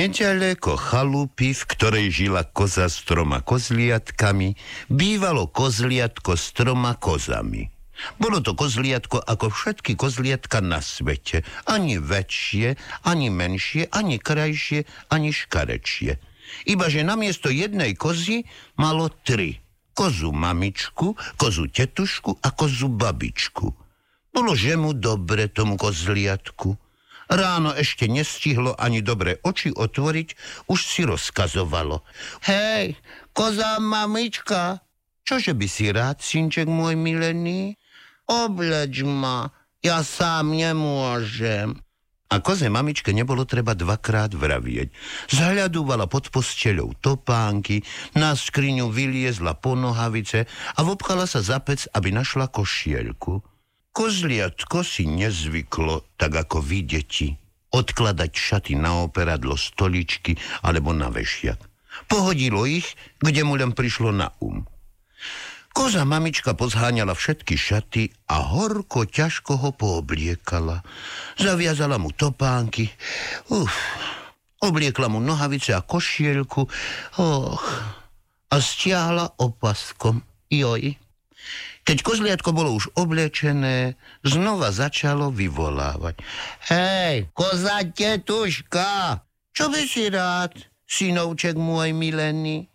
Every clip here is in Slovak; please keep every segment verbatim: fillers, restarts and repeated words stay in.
Neďaleko chalupy, v ktorej žila koza s troma kozliatkami, bývalo kozliatko s troma kozami. Bolo to kozliatko ako všetky kozliatka na svete. Ani väčšie, ani menšie, ani krajšie, ani škarečie. Ibaže namiesto jednej kozy malo tri. Kozu mamičku, kozu tetušku a kozu babičku. Bolo že mu dobre tomu kozliatku. Ráno ešte nestihlo ani dobre oči otvoriť, už si rozkazovalo. Hej, koza mamička, čože by si rád, synček môj milený? Obleč ma, ja sám nemôžem. A koze mamičke nebolo treba dvakrát vravieť. Zhľadúvala pod posteľou topánky, na skriňu vyliezla po nohavice a vopchala sa za pec, aby našla košielku. Kozliatko si nezvyklo, tak ako vy, deti, odkladať šaty na operadlo, stoličky alebo na vešiak. Pohodilo ich, kde mu len prišlo na um. Koza mamička pozháňala všetky šaty a horko ťažko ho poobliekala. Zaviazala mu topánky, uf, obliekla mu nohavice a košielku, och, a stiahla opaskom, joj. Keď kozliatko bolo už oblečené, znova začalo vyvolávať. Hej, koza tetuška, čo by si rád, synovček môj milený?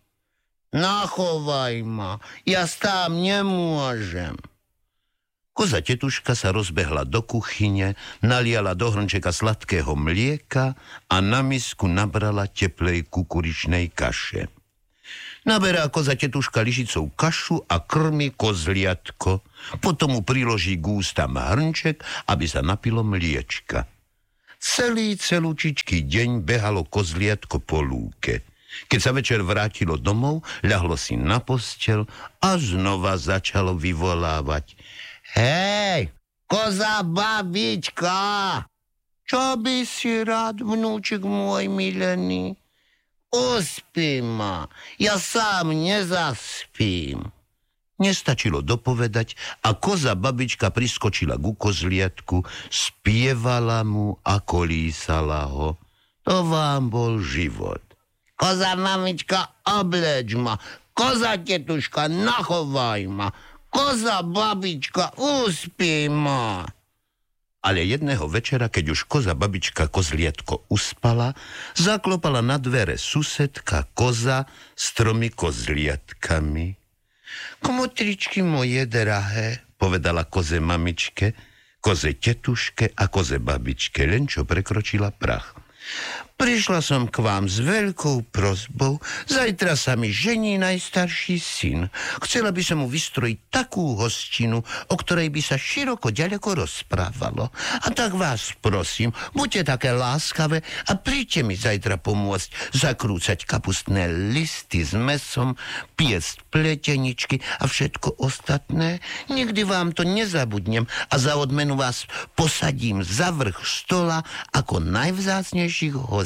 Nachovaj ma, ja sám nemôžem. Koza tetuška sa rozbehla do kuchyne, naliala do hrnčeka sladkého mlieka a na misku nabrala teplej kukuričnej kaše. Naberá koza tetuška lyžicou kašu a krmi kozliatko. Potom mu priloží k ústam hrnček, aby sa napilo mliečka. Celý celúčičký deň behalo kozliatko po lúke. Keď sa večer vrátilo domov, ľahlo si na posteľ a znova začalo vyvolávať. Hej, koza babička, čo by si rád, vnúčik môj milený? Uspí ma, ja sám nezaspím. Nestačilo dopovedať a koza babička priskočila ku kozliatku, spievala mu a kolísala ho. To vám bol život. Koza mamička, obleč ma, koza tetuška, nachovaj ma, koza babička, uspí ma. Ale jedného večera, keď už koza babička kozliatko uspala, zaklopala na dvere susedka koza s tromi kozliatkami. Kmotričky moje drahé, povedala koze mamičke, koze tetuške a koze babičke, len čo prekročila prach. Prišla som k vám s veľkou prosbou. Zajtra sa mi žení najstarší syn. Chcela by som mu vystrojiť takú hostinu, o ktorej by sa široko ďaleko rozprávalo. A tak vás prosím, buďte také láskavé a príďte mi zajtra pomôcť zakrúcať kapustné listy s mesom, piesť pleteničky a všetko ostatné. Nikdy vám to nezabudnem a za odmenu vás posadím za vrch stola ako najvzácnejších hostí.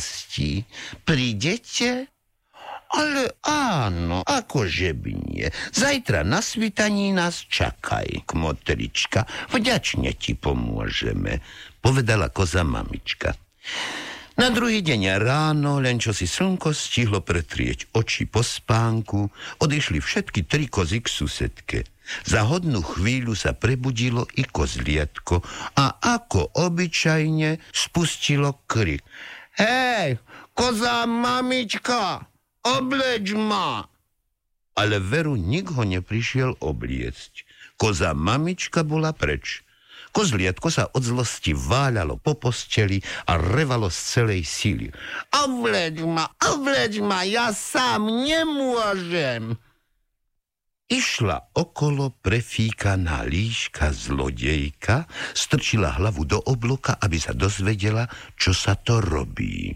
Prídete? Ale áno, akože by nie. Zajtra na svitaní nás čakaj, kmotrička. Vďačne ti pomôžeme, povedala koza mamička. Na druhý deň ráno, len čo si slnko stihlo pretrieť oči po spánku, odišli všetky tri kozy k susedke. Za hodnú chvíľu sa prebudilo i kozliatko a ako obyčajne spustilo krik. Hej, koza mamička, obleč ma. Ale veru nik ho neprišiel obliecť. Koza mamička bola preč. Kozliatko sa od zlosti váľalo po posteli a revalo z celej síly. Obleč ma, obleč ma, ja sám nemôžem. Išla okolo prefíkaná líška zlodejka, strčila hlavu do obloka, aby sa dozvedela, čo sa to robí.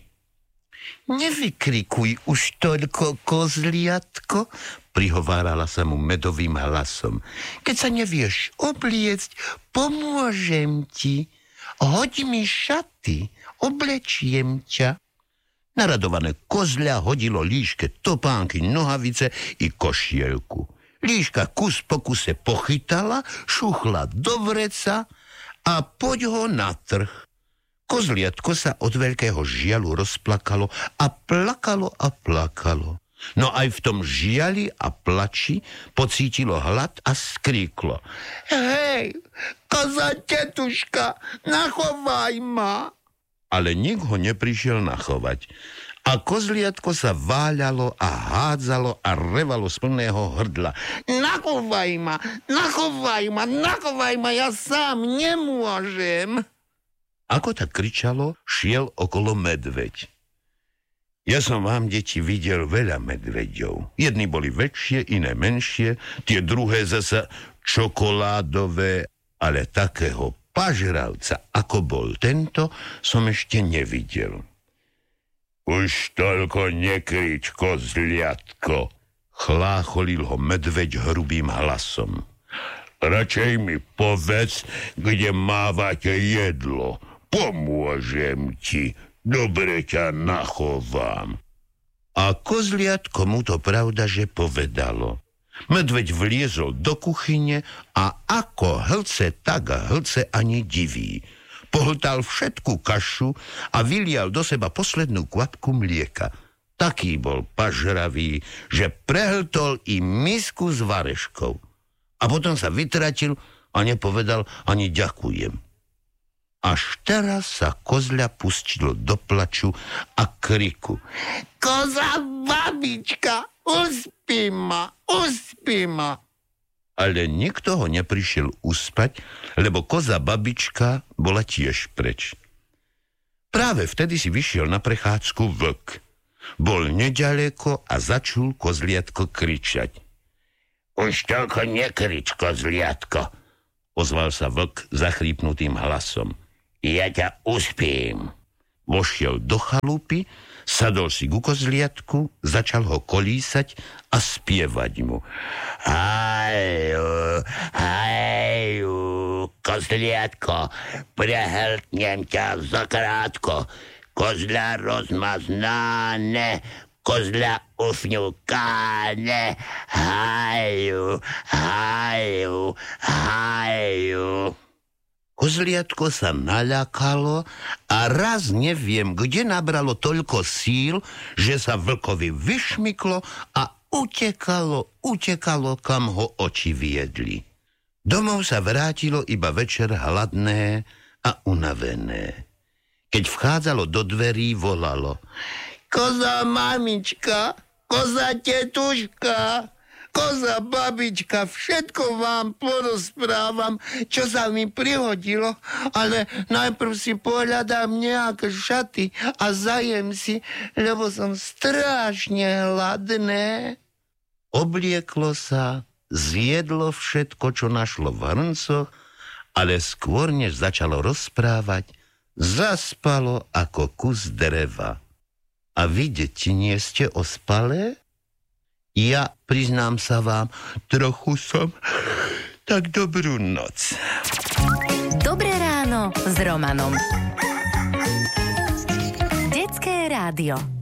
Nevykrikuj už toľko, kozliatko, prihovárala sa mu medovým hlasom. Keď sa nevieš obliecť, pomôžem ti. Hoď mi šaty, oblečiem ťa. Naradované kozľa hodilo líške topánky, nohavice i košielku. Líška kus po kuse pochytala, šuchla do vreca a poď ho na trh. Kozliatko sa od veľkého žialu rozplakalo a plakalo a plakalo. No aj v tom žiali a plači pocítilo hlad a skríklo. Hej, koza tetuška, nachovaj ma. Ale nik ho neprišiel nachovať. A kozliatko sa váľalo a hádzalo a revalo z plného hrdla. Nachovaj ma, nachovaj ma, nachovaj ma, ja sám nemôžem. Ako tak kričalo, šiel okolo medveď. Ja som vám, deti, videl veľa medveďov. Jedni boli väčšie, iné menšie, tie druhé zasa čokoládové, ale takého pažravca, ako bol tento, som ešte nevidel. Už toľko nekrič, kozliatko, chlácholil ho medveď hrubým hlasom. Radšej mi povedz, kde mávate jedlo. Pomôžem ti. Dobre ťa nachovám. A kozliatko mu to pravda, že povedalo. Medveď vliezol do kuchyne a ako hlce, tak hlce ani diví. Pohltal všetku kašu a vylial do seba poslednú kvapku mlieka. Taký bol pažravý, že prehltol i misku s vareškou. A potom sa vytratil a nepovedal ani ďakujem. Až teraz sa kozľa pustilo do plaču a kriku. Koza babička, uspí ma, uspí ma. Ale nikto ho neprišiel uspať, lebo koza babička bola tiež preč. Práve vtedy si vyšiel na prechádzku vlk. Bol neďaleko a začul kozliatko kričať. Už toľko nekrič, kozliatko, ozval sa vlk zachrípnutým hlasom. Ja ťa uspím. Vošiel do chalupy, sadol si ku kozliatku, začal ho kolísať a spievať mu. Haju, haju, kozliatko, prehltnem ťa zakrátko. Kozľa rozmaznané, kozľa ufňukáne. Haju, haju, haju. Kozliatko sa naľakalo a raz neviem, kde nabralo toľko síl, že sa vlkovi vyšmyklo a utekalo, utekalo, kam ho oči viedli. Domov sa vrátilo iba večer hladné a unavené. Keď vchádzalo do dverí, volalo. Koza mamička, koza tetuška, koza babička, všetko vám porozprávam, čo sa mi prihodilo, ale najprv si pohľadám nejaké šaty a zajem si, lebo som strašne hladné. Oblieklo sa, zjedlo všetko, čo našlo v hrncoch, ale skôr, než začalo rozprávať, zaspalo ako kus dreva. A vy, deti, nie ste ospalé? Ja, priznám sa vám, trochu som. Tak dobrú noc. Dobré ráno s Romanom. Detské rádio.